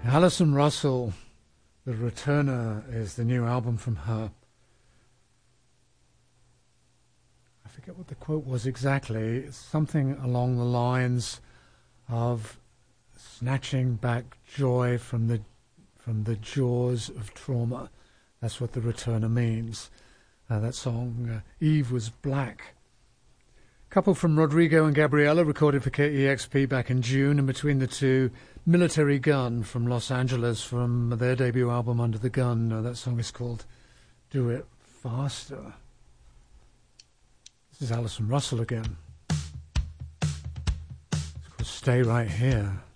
Alison Russell, The Returner, is the new album from her. I forget what the quote was exactly. It's something along the lines of snatching back joy from the jaws of trauma. That's what The Returner means. That song, Eve Was Black. Couple from Rodrigo and Gabriela recorded for KEXP back in June, and between the two, Military Gun from Los Angeles from their debut album Under the Gun. That song is called Do It Faster. This is Alison Russell again. It's called Stay Right Here.